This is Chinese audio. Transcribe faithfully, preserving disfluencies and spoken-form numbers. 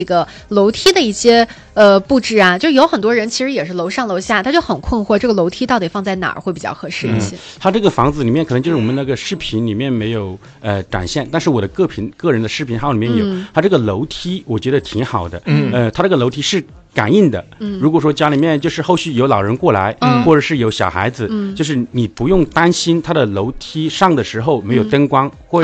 这个楼梯的一些呃布置啊，就有很多人其实也是楼上楼下，他就很困惑，这个楼梯到底放在哪儿会比较合适一些？嗯、 他这个房子里面可能就是我们那个视频里面没有呃展现，但是我的个频个人的视频号里面有，嗯、他这个楼梯我觉得挺好的，嗯，呃，他这个楼梯是感应的，嗯，如果说家里面就是后续有老人过来，嗯，或者是有小孩子，嗯，就是你不用担心他的楼梯上的时候没有灯光，嗯、或